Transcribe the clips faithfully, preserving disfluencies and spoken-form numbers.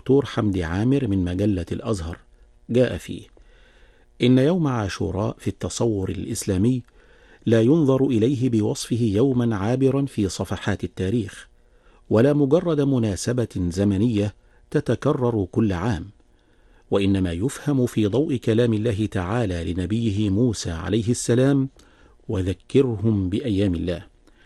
الدكتور حمدي عامر من مجلة الأزهر، جاء فيه: إن يوم عاشوراء في التصور الإسلامي لا ينظر إليه بوصفه يوما عابرا في صفحات التاريخ، ولا مجرد مناسبة زمنية تتكرر كل عام، وإنما يفهم في ضوء كلام الله تعالى لنبيه موسى عليه السلام: وذكرهم بأيام الله.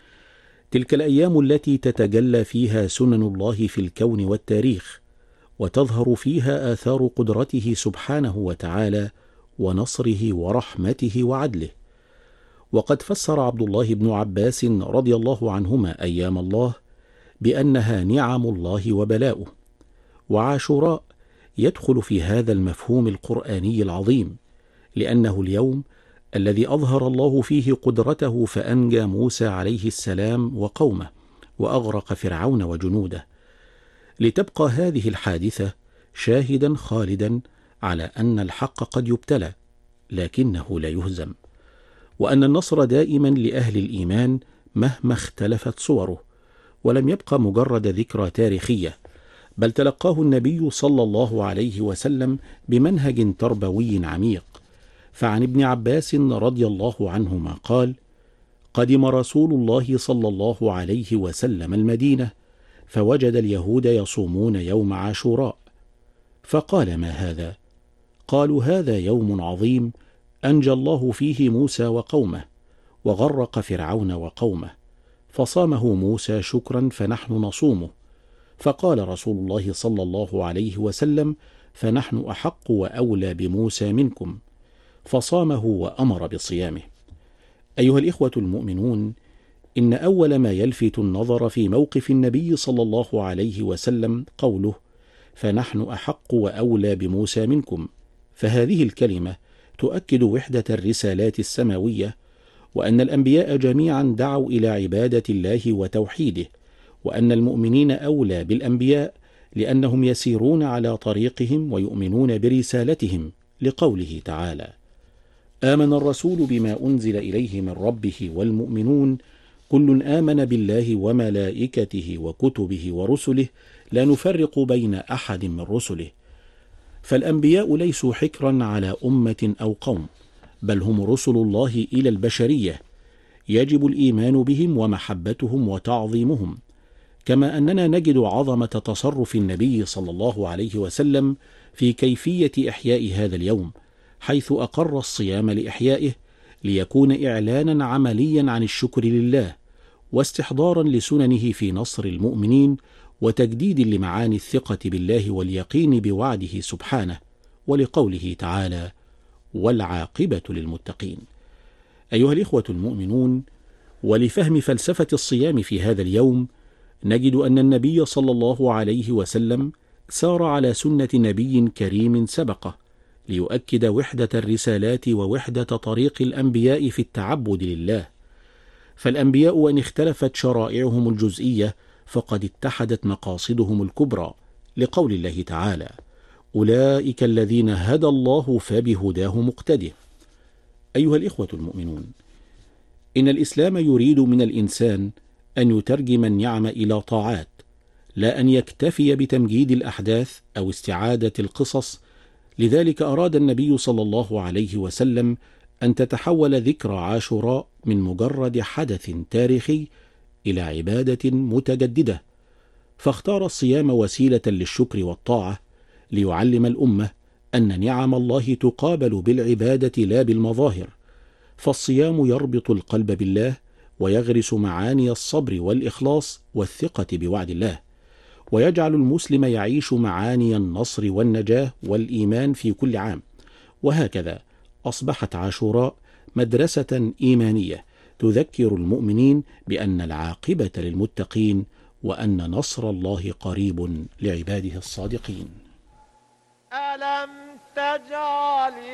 تلك الأيام التي تتجلى فيها سنن الله في الكون والتاريخ، وتظهر فيها آثار قدرته سبحانه وتعالى ونصره ورحمته وعدله. وقد فسر عبد الله بن عباس رضي الله عنهما أيام الله بأنها نعم الله وبلاؤه، وعاشوراء يدخل في هذا المفهوم القرآني العظيم، لأنه اليوم الذي أظهر الله فيه قدرته فأنجى موسى عليه السلام وقومه، وأغرق فرعون وجنوده، لتبقى هذه الحادثة شاهدا خالدا على أن الحق قد يبتلى لكنه لا يهزم، وأن النصر دائما لأهل الإيمان مهما اختلفت صوره، ولم يبقى مجرد ذكرى تاريخية، بل تلقاه النبي صلى الله عليه وسلم بمنهج تربوي عميق. فعن ابن عباس رضي الله عنهما قال: قدم رسول الله صلى الله عليه وسلم المدينة، فوجد اليهود يصومون يوم عاشوراء، فقال: ما هذا؟ قالوا: هذا يوم عظيم أنجى الله فيه موسى وقومه، وغرق فرعون وقومه، فصامه موسى شكرا فنحن نصومه. فقال رسول الله صلى الله عليه وسلم: فنحن أحق وأولى بموسى منكم، فصامه وأمر بصيامه. أيها الإخوة المؤمنون، إن أول ما يلفت النظر في موقف النبي صلى الله عليه وسلم قوله: فنحن أحق وأولى بموسى منكم، فهذه الكلمة تؤكد وحدة الرسالات السماوية، وأن الأنبياء جميعا دعوا إلى عبادة الله وتوحيده، وأن المؤمنين أولى بالأنبياء لأنهم يسيرون على طريقهم ويؤمنون برسالتهم، لقوله تعالى: آمن الرسول بما أنزل إليه من ربه والمؤمنون كل آمن بالله وملائكته وكتبه ورسله لا نفرق بين أحد من رسله. فالأنبياء ليسوا حكرا على أمة أو قوم، بل هم رسل الله إلى البشرية، يجب الإيمان بهم ومحبتهم وتعظيمهم، كما أننا نجد عظمة تصرف النبي صلى الله عليه وسلم في كيفية إحياء هذا اليوم، حيث أقر الصيام لإحيائه ليكون إعلانا عمليا عن الشكر لله، واستحضارا لسننه في نصر المؤمنين، وتجديد لمعاني الثقة بالله واليقين بوعده سبحانه، ولقوله تعالى: والعاقبة للمتقين. أيها الإخوة المؤمنون، ولفهم فلسفة الصيام في هذا اليوم نجد أن النبي صلى الله عليه وسلم سار على سنة نبي كريم سبقه، ليؤكد وحدة الرسالات ووحدة طريق الأنبياء في التعبد لله. فالأنبياء وإن اختلفت شرائعهم الجزئية فقد اتحدت مقاصدهم الكبرى، لقول الله تعالى: أولئك الذين هدى الله فبهداه مقتده. أيها الإخوة المؤمنون، إن الإسلام يريد من الإنسان أن يترجم النعم إلى طاعات، لا أن يكتفي بتمجيد الأحداث أو استعادة القصص. لذلك أراد النبي صلى الله عليه وسلم أن تتحول ذكرى عاشوراء من مجرد حدث تاريخي إلى عبادة متجددة، فاختار الصيام وسيلة للشكر والطاعة، ليعلم الأمة أن نعم الله تقابل بالعبادة لا بالمظاهر. فالصيام يربط القلب بالله، ويغرس معاني الصبر والإخلاص والثقة بوعد الله، ويجعل المسلم يعيش معاني النصر والنجاة والإيمان في كل عام. وهكذا أصبحت عاشوراء مدرسة إيمانية تذكر المؤمنين بأن العاقبة للمتقين، وأن نصر الله قريب لعباده الصادقين. ألم تجعل